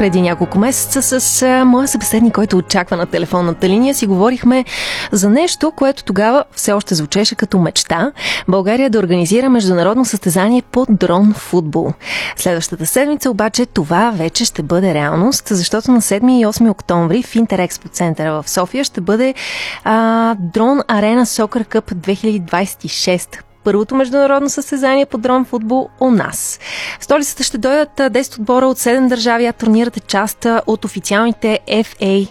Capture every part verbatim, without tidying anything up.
преди няколко месеца с а, моя събеседник, който очаква на телефонната линия. Си говорихме за нещо, което тогава все още звучеше като мечта. България да организира международно състезание по дрон футбол. Следващата седмица обаче това вече ще бъде реалност, защото на седми и осми октомври в Интерекспо центъра в София ще бъде а, Дрон Арена Сокър Къп две хиляди двадесет и шеста. Първото международно състезание по дрон футбол у нас. В столицата ще дойдат десет отбора от седем държави, а турнирът е част от официалните Еф Ей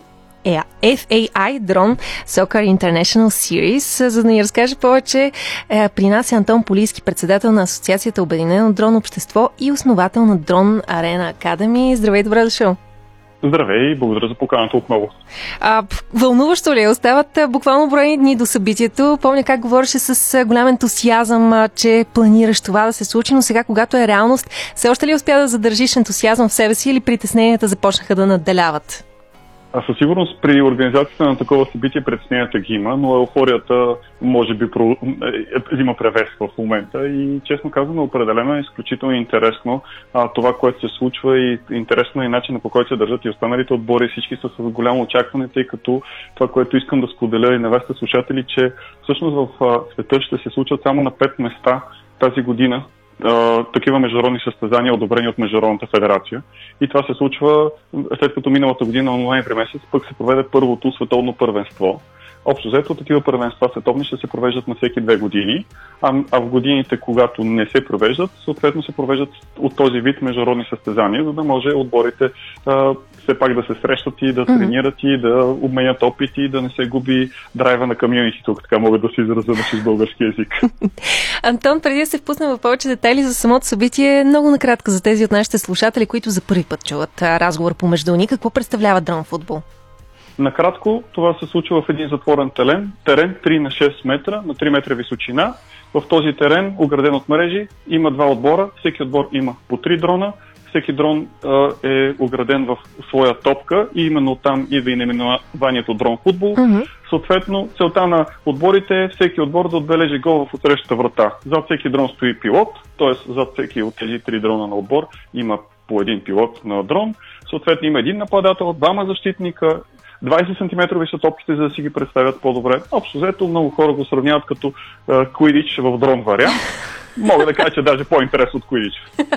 Еф Ей Ай Drone Soccer International Series. За да ни разкаже повече, при нас е Антон Полийски, председател на Асоциацията Обединено дрон общество и основател на Дрон Арена Академи. Здравей, добре дошъл! Здравей, благодаря за поканата отново. А, вълнуващо ли е? Остават буквално броени дни до събитието. Помня как говореше с голям ентусиазъм, че планираш това да се случи, но сега, когато е реалност, все още ли успя да задържиш ентусиазъм в себе си или притесненията започнаха да надделяват? А със сигурност при организацията на такова събитие притесненията ги има, но еуфорията може би про... има превес в момента и честно казано определено е изключително интересно а, това, което се случва и интересно е начинът, по който се държат и останалите отбори. Всички са с голямо очакване, тъй като това, което искам да споделя и на вашите слушатели, че всъщност в а, света ще се случват само на пет места тази година Uh, такива международни състезания, одобрени от Международната федерация. И това се случва след като миналата година, ноември месец, пък се проведе първото световно първенство. Общо взето, такива първенства световни ще се провеждат на всеки две години, а, а в годините, когато не се провеждат, съответно се провеждат от този вид международни състезания, за да може отборите а, все пак да се срещат и да тренират и да обменят опити и да не се губи драйва на комюнити, тук така могат да се изразя с български език. Антон, преди да се впуснем в повече детайли за самото събитие, много накратко за тези от нашите слушатели, които за първи път чуват разговор помежду ни, какво представлява дрон футбол? Накратко, това се случва в един затворен терен, терен три на шест метра, на три метра височина. В този терен, ограден от мрежи, има два отбора, всеки отбор има по три дрона, всеки дрон а, е ограден в своя топка и именно там идва и наименованието дрон футбол. Mm-hmm. Съответно, целта на отборите е всеки отбор да отбележи гол в отсрещната врата. Зад всеки дрон стои пилот, т.е. зад всеки от тези три дрона на отбор има по един пилот на дрон. Съответно има един нападател, двама защитника, двадесет сантиметрови са топките, за да си ги представят по-добре. Общо взето много хора го сравняват като Куидич в дрон вариант. Мога да кажа, че даже по-интересно от Куидич.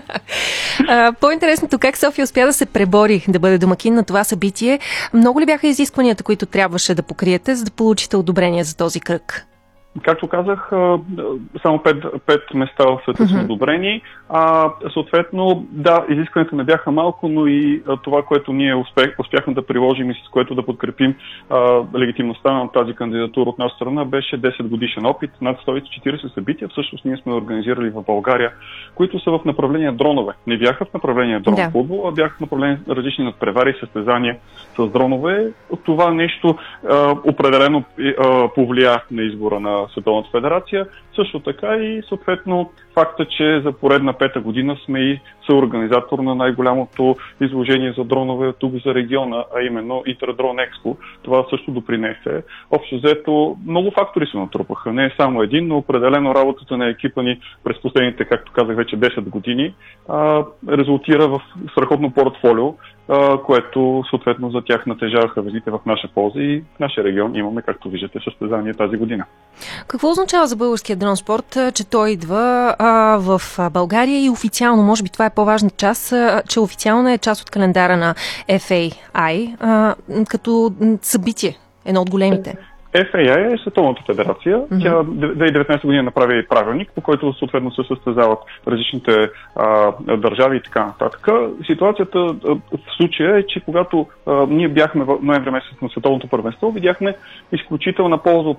По-интересното, как София успя да се пребори да бъде домакин на това събитие. Много ли бяха изискванията, които трябваше да покриете, за да получите одобрение за този кръг? Както казах, само пет, пет места в света са одобрени. А, съответно, да, изискването не бяха малко, но и а, това, което ние успех, успяхме да приложим и с което да подкрепим а, легитимността на тази кандидатура от наша страна, беше десет годишен опит, над сто и четиридесет събития. Всъщност ние сме организирали в България, които са в направление дронове. Не бяха в направление дрон да. футбол, а бяха в направление различни надпревари и състезания с дронове. Това нещо а, определено а, повлия на избора на Световната федерация. Също така и съответно факта, че за поредна пета година сме и съорганизатор на най-голямото изложение за дронове тук за региона, а именно Интердрон Експо. Това също допринесе. Общо взето много фактори се натрупаха. Не е само един, но определено работата на екипа ни през последните, както казах, вече десет години а, резултира в страхотно портфолио, а, което съответно за тях натежаваха визите в наша полза и в нашия регион имаме, както виждате, състезание тази година. Какво означава за българския дрон спорт, че той идва а, в България и официално, може би това е по-важна част, а, че официално е част от календара на Еф Ей Ай, а, като събитие, едно от големите? Еф Ей Ай е Световната федерация. Mm-hmm. Тя две хиляди и деветнадесета година направи правилник, по който съответно се състезават различните а, държави и така нататък. Ситуацията а, в случая е, че когато а, ние бяхме в ноември месец на Световното първенство, видяхме изключителна полза от